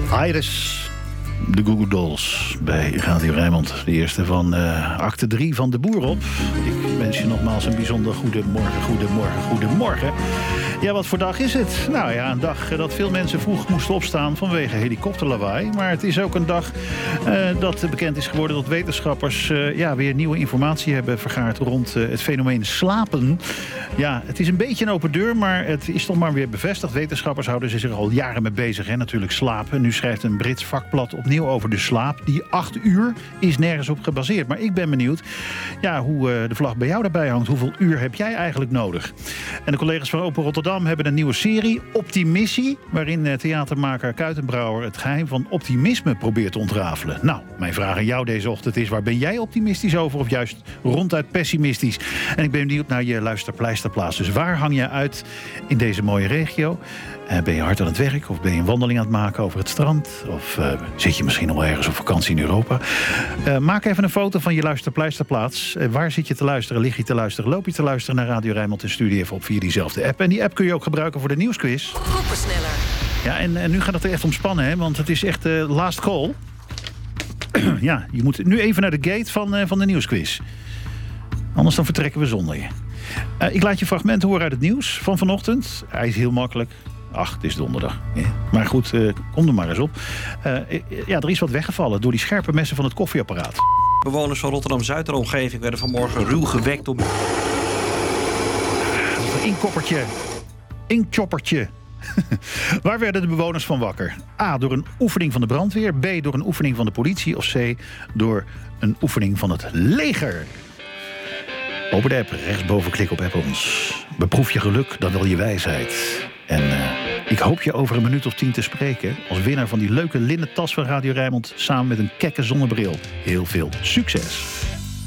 Iris, de Goo Goo Dolls bij Radio Rijnmond. De eerste van acte 3 van De Boer op. Ik wens je nogmaals een bijzonder goedemorgen. Ja, wat voor dag is het? Nou ja, een dag dat veel mensen vroeg moesten opstaan vanwege helikopterlawaai. Maar het is ook een dag dat bekend is geworden dat wetenschappers weer nieuwe informatie hebben vergaard rond het fenomeen slapen. Ja, het is een beetje een open deur, maar het is toch maar weer bevestigd. Wetenschappers houden zich er al jaren mee bezig, hè? Natuurlijk slapen. Nu schrijft een Brits vakblad opnieuw over de slaap. Die 8 uur is nergens op gebaseerd. Maar ik ben benieuwd hoe de vlag bij jou daarbij hangt. Hoeveel uur heb jij eigenlijk nodig? En de collega's van Open Rotterdam hebben een nieuwe serie, Optimissie, waarin theatermaker Kuitenbrouwer het geheim van optimisme probeert te ontrafelen. Nou, mijn vraag aan jou deze ochtend is: waar ben jij optimistisch over of juist ronduit pessimistisch? En ik ben benieuwd naar je luisterpleisterplaats. Dus waar hang je uit in deze mooie regio? Ben je hard aan het werk of ben je een wandeling aan het maken over het strand? Of zit je misschien al ergens op vakantie in Europa? Maak even een foto van je luisterpleisterplaats. Waar zit je te luisteren? Lig je te luisteren? Loop je te luisteren naar Radio Rijnmond en stuur die even op via diezelfde app. En die app kun je ook gebruiken voor de nieuwsquiz. Koppersneller. Ja, en nu gaat het er echt om spannen, hè? Want het is echt last call. Ja, je moet nu even naar de gate van de nieuwsquiz. Anders dan vertrekken we zonder je. Ik laat je fragmenten horen uit het nieuws van vanochtend. Hij is heel makkelijk. Ach, het is donderdag. Ja. Maar goed, kom er maar eens op. Er is wat weggevallen door die scherpe messen van het koffieapparaat. Bewoners van Rotterdam-Zuid en omgeving werden vanmorgen ruw gewekt op... Inkchoppertje. Waar werden de bewoners van wakker? A, door een oefening van de brandweer. B, door een oefening van de politie. Of C, door een oefening van het leger. Open de app, rechtsboven klik op app ons. Beproef je geluk, dan wel je wijsheid. En ik hoop je over een minuut of 10 te spreken als winnaar van die leuke linnen tas van Radio Rijnmond samen met een kekke zonnebril. Heel veel succes!